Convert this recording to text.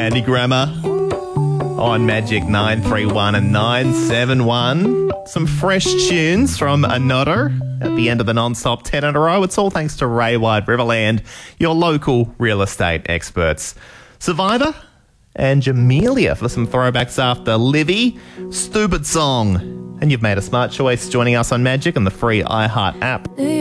Andy Grammer on Magic 931 and 971. Some fresh tunes from Another at the end of the non-stop 10 in a row. It's all thanks to Ray White Riverland, your local real estate experts. Survivor and Jamelia for some throwbacks after Livy. Stupid song. And you've made a smart choice joining us on Magic and the free iHeart app.